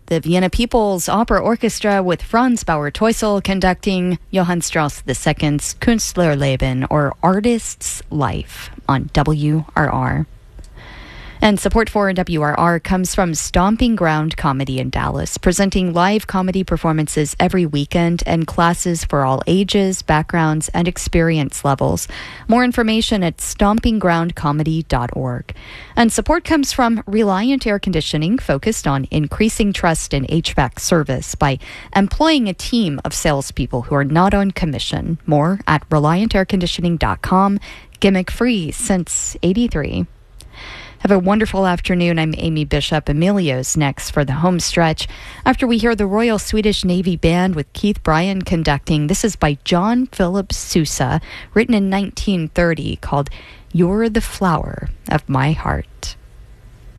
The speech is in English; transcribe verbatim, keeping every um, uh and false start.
The Vienna People's Opera Orchestra with Franz Bauer-Teusel conducting Johann Strauss the Second's Künstlerleben, or Artist's Life, on W R R. And support for W R R comes from Stomping Ground Comedy in Dallas, presenting live comedy performances every weekend and classes for all ages, backgrounds, and experience levels. More information at stomping ground comedy dot org. And support comes from Reliant Air Conditioning, focused on increasing trust in H V A C service by employing a team of salespeople who are not on commission. More at reliant air conditioning dot com. Gimmick free since eighty-three. Have a wonderful afternoon. I'm Amy Bishop. Emilio's next for the home stretch. After we hear the Royal Swedish Navy Band with Keith Bryan conducting, this is by John Philip Sousa, written in nineteen thirty, called You're the Flower of My Heart.